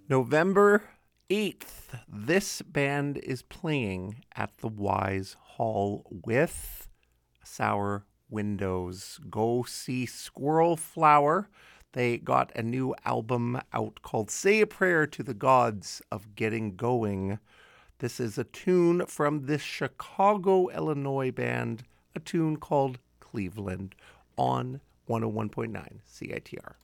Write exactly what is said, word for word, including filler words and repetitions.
November eighth, this band is playing at the Wise Hall with Sour Windows. Go see Squirrel Flower. They got a new album out called Say a Prayer to the Gods of Getting Going. This is a tune from this Chicago, Illinois band, a tune called Cleveland on one oh one point nine C I T R.